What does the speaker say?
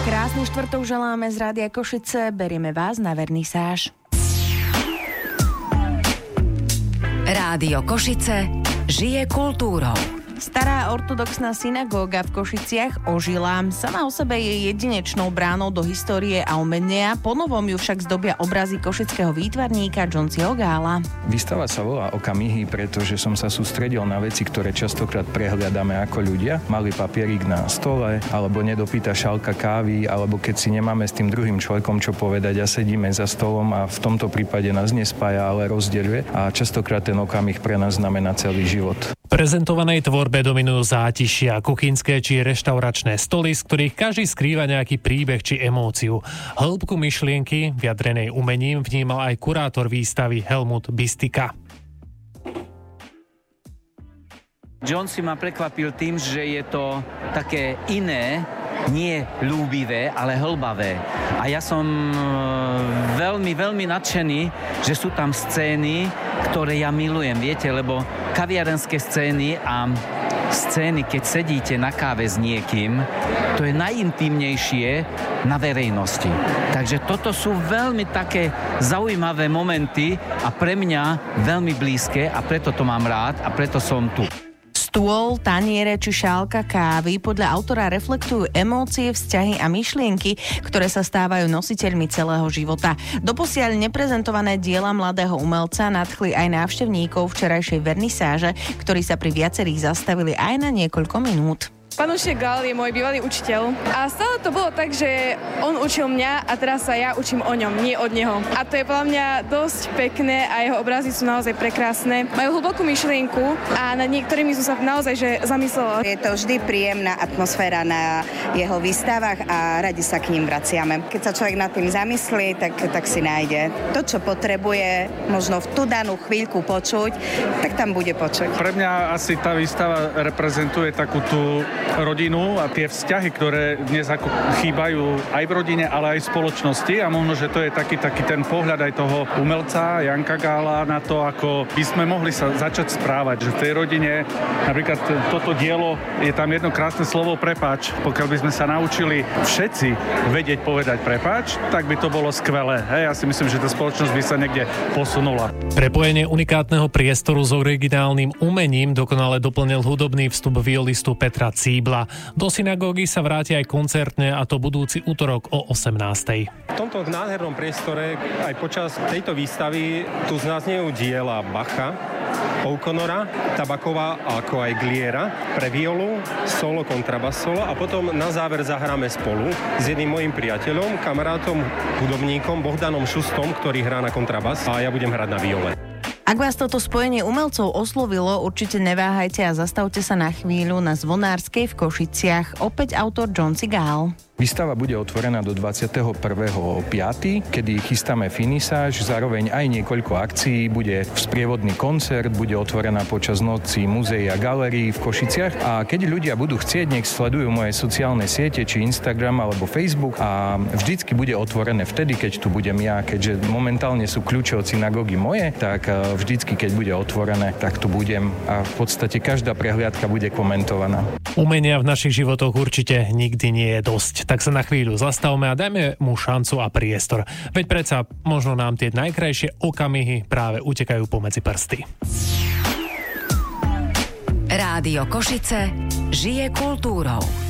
Krásny štvrtok želáme z Rádia Košice, berieme vás na vernisáž. Rádio Košice žije kultúrou. Stará ortodoxná synagóga v Košiciach ožila. Sama o sebe je jedinečnou bránou do histórie a umenia. Ponovom ju však zdobia obrazy košického výtvarníka Jonciho Gála. Výstava sa volá Okamihy, pretože som sa sústredil na veci, ktoré častokrát prehliadame ako ľudia. Malý papierik na stole, alebo nedopýta šálka kávy, alebo keď si nemáme s tým druhým človekom čo povedať a sedíme za stolom a v tomto prípade nás nespája, ale rozdeľuje. A častokrát ten okamih pre nás znamená celý život. Prezentovanej tvorbe dominujú zátišia, kuchynské či reštauračné stoly, z ktorých každý skrýva nejaký príbeh či emóciu. Hĺbku myšlienky, vyjadrenej umením, vnímal aj kurátor výstavy Helmut Bistika. John si ma prekvapil tým, že je to také iné, nie ľúbivé, ale hlbavé. A ja som veľmi, veľmi nadšený, že sú tam scény, ktoré ja milujem, viete, lebo kaviarenské scény a scény, keď sedíte na káve s niekým, to je najintímnejšie na verejnosti. Takže toto sú veľmi také zaujímavé momenty a pre mňa veľmi blízke a preto to mám rád a preto som tu. Stôl, taniere či šálka kávy podľa autora reflektujú emócie, vzťahy a myšlienky, ktoré sa stávajú nositeľmi celého života. Doposiaľ neprezentované diela mladého umelca nadchli aj návštevníkov včerajšej vernisáže, ktorí sa pri viacerých zastavili aj na niekoľko minút. Pán učiteľ Gál je môj bývalý učiteľ a stále to bolo tak, že on učil mňa a teraz sa ja učím o ňom, nie od neho. A to je podľa mňa dosť pekné a jeho obrazy sú naozaj prekrásne. Majú hlbokú myšlienku a nad niektorými som sa naozaj že zamyslela. Je to vždy príjemná atmosféra na jeho výstavách a radi sa k ním vraciame. Keď sa človek nad tým zamyslí, tak si nájde to, čo potrebuje, možno v tú danú chvíľku počuť, tak tam bude počuť. Pre mňa asi tá výstava reprezentuje takú tú rodinu a tie vzťahy, ktoré dnes ako chýbajú aj v rodine, ale aj v spoločnosti a možno, že to je taký ten pohľad aj toho umelca Janka Gála na to, ako by sme mohli sa začať správať, že v tej rodine napríklad toto dielo, je tam jedno krásne slovo prepáč. Pokiaľ by sme sa naučili všetci vedieť povedať prepáč, tak by to bolo skvelé. Hej, ja si myslím, že tá spoločnosť by sa niekde posunula. Prepojenie unikátneho priestoru s originálnym umením dokonale doplnil hudobný vstup violistu Petra Cíbla. Do synagógy sa vráti aj koncertne, a to budúci utorok o 18:00. V tomto nádhernom priestore aj počas tejto výstavy tu zaznejú diela Bacha, O'Connora, Tabakova ako aj Gliera pre violu, solo, kontrabas solo a potom na záver zahráme spolu s jedným mojím priateľom, kamarátom, hudobníkom Bohdanom Šustom, ktorý hrá na kontrabas a ja budem hrať na viole. Ak vás toto spojenie umelcov oslovilo, určite neváhajte a zastavte sa na chvíľu na Zvonárskej v Košiciach. Opäť autor Jonci Gál. Výstava bude otvorená do 21.5., kedy chystáme finisáž, zároveň aj niekoľko akcií, bude sprievodný koncert, bude otvorená počas noci múzeí a galérií v Košiciach a keď ľudia budú chcieť, nech sledujú moje sociálne siete, či Instagram alebo Facebook a vždycky bude otvorené vtedy, keď tu budem ja, keďže momentálne sú kľúče od synagógy moje, tak vždycky, keď bude otvorené, tak tu budem a v podstate každá prehliadka bude komentovaná. Umenia v našich životoch určite nikdy nie je dosť. Tak sa na chvíľu zastavme a dajme mu šancu a priestor. Veď predsa možno nám tie najkrajšie okamihy práve utekajú pomedzi prsty. Rádio Košice žije kultúrou.